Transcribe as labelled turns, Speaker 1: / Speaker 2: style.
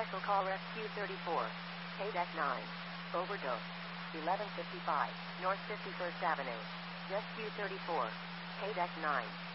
Speaker 1: Special call Rescue 34. Paydeck 9. Overdose. 1155 North 51st Avenue. Rescue 34. Paydeck 9.